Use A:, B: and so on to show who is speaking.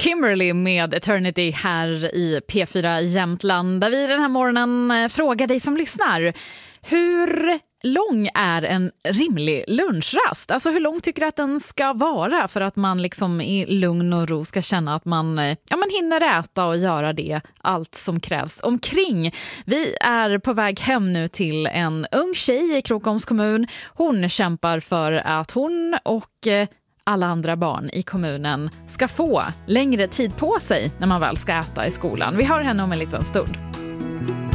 A: Kimberly med Eternity här i P4 Jämtland, där vi den här morgonen frågar dig som lyssnar. Hur lång är en rimlig lunchrast? Alltså hur lång tycker du att den ska vara för att man liksom i lugn och ro ska känna att man hinner äta och göra det allt som krävs omkring. Vi är på väg hem nu till en ung tjej i Krokoms kommun. Hon kämpar för att hon och alla andra barn i kommunen ska få längre tid på sig när man väl ska äta i skolan. Vi har henne om en liten stund.